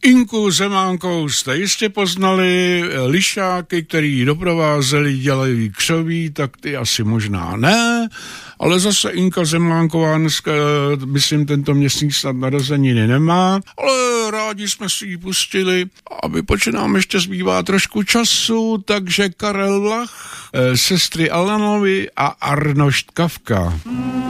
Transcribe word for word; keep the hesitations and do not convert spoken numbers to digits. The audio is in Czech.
Inku Zemánkou jste jistě poznali, lišáky, který doprovázeli dělají křoví, tak ty asi možná ne, ale zase Inka Zemánková dneska, myslím, tento měsíc snad narozeniny nemá, ale rádi jsme si ji pustili a vypočet nám ještě zbývá trošku času, takže Karel Lach, sestry Alanovi a Arnošt Kafka.